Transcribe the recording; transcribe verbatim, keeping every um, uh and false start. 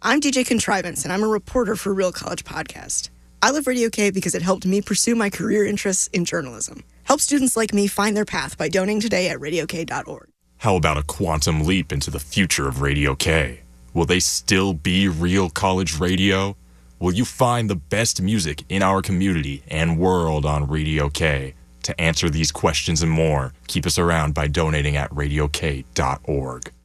I'm D J Contrivance, and I'm a reporter for Real College Podcast. I love Radio K because it helped me pursue my career interests in journalism. Help students like me find their path by donating today at radio k dot org. How about a quantum leap into the future of Radio K? Will they still be real college radio? Will you find the best music in our community and world on Radio K? To answer these questions and more, keep us around by donating at radio k dot org.